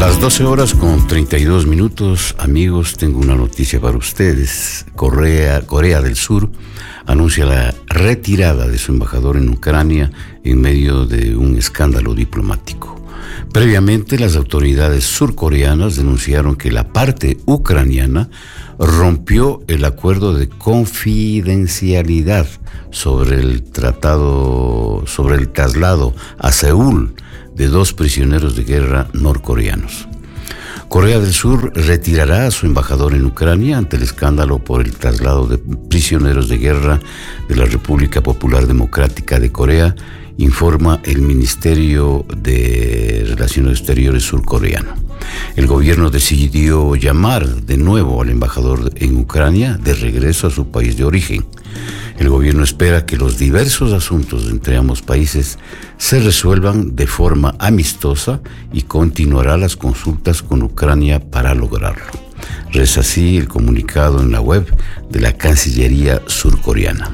Las 12 horas con 32 minutos, amigos, tengo una noticia para ustedes. Corea del Sur anuncia la retirada de su embajador en Ucrania en medio de un escándalo diplomático. Previamente, las autoridades surcoreanas denunciaron que la parte ucraniana rompió el acuerdo de confidencialidad sobre el traslado a Seúl de 2 prisioneros de guerra norcoreanos. Corea del Sur retirará a su embajador en Ucrania ante el escándalo por el traslado de prisioneros de guerra de la República Popular Democrática de Corea, informa el Ministerio de Relaciones Exteriores surcoreano. El gobierno decidió llamar de nuevo al embajador en Ucrania de regreso a su país de origen. El gobierno espera que los diversos asuntos entre ambos países se resuelvan de forma amistosa y continuará las consultas con Ucrania para lograrlo. Reza así el comunicado en la web de la Cancillería surcoreana.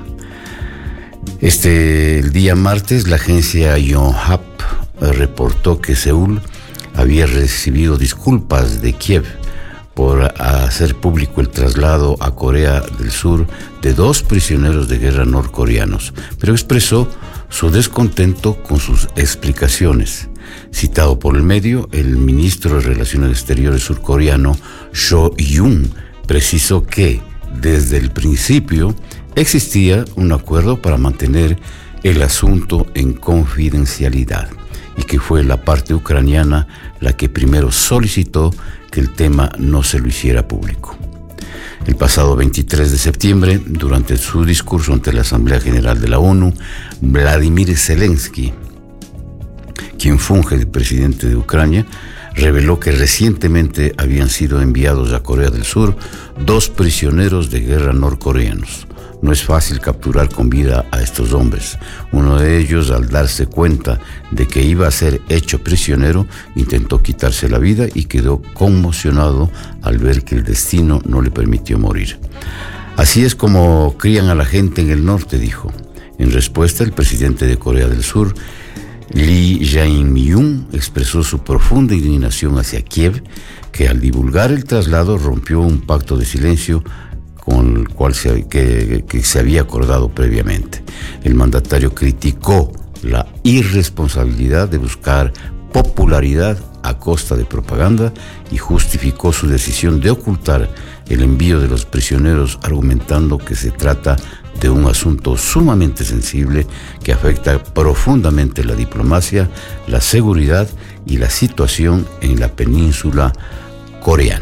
El día martes, la agencia Yonhap reportó que Seúl había recibido disculpas de Kiev por hacer público el traslado a Corea del Sur de 2 prisioneros de guerra norcoreanos, pero expresó su descontento con sus explicaciones. Citado por el medio, el ministro de Relaciones Exteriores surcoreano, Cho Yoon, precisó que, desde el principio, existía un acuerdo para mantener el asunto en confidencialidad y que fue la parte ucraniana la que primero solicitó que el tema no se lo hiciera público. El pasado 23 de septiembre, durante su discurso ante la Asamblea General de la ONU, Vladimir Zelensky, quien funge de presidente de Ucrania, reveló que recientemente habían sido enviados a Corea del Sur 2 prisioneros de guerra norcoreanos. No es fácil capturar con vida a estos hombres. Uno de ellos, al darse cuenta de que iba a ser hecho prisionero, intentó quitarse la vida y quedó conmocionado al ver que el destino no le permitió morir. Así es como crían a la gente en el norte, dijo. En respuesta, el presidente de Corea del Sur, Lee Jae-myung, expresó su profunda indignación hacia Kiev, que al divulgar el traslado rompió un pacto de silencio con el cual se había acordado previamente. El mandatario criticó la irresponsabilidad de buscar popularidad a costa de propaganda y justificó su decisión de ocultar el envío de los prisioneros, argumentando que se trata de un asunto sumamente sensible que afecta profundamente la diplomacia, la seguridad y la situación en la península coreana.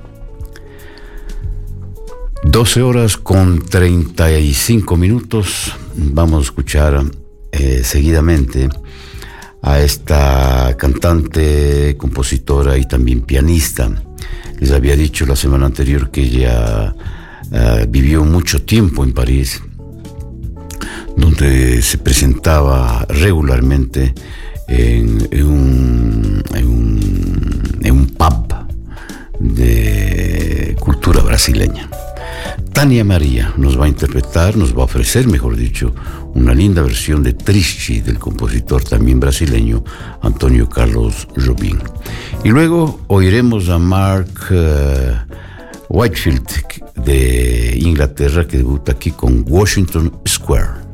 12 horas con 35 minutos. Vamos a escuchar seguidamente a esta cantante, compositora y también pianista. Les había dicho la semana anterior que ella vivió mucho tiempo en París, donde se presentaba regularmente en un pub de cultura brasileña. Tania María nos va a ofrecer, mejor dicho, una linda versión de Triste del compositor también brasileño Antonio Carlos Jobim. Y luego oiremos a Mark Whitefield de Inglaterra, que debuta aquí con Washington Square.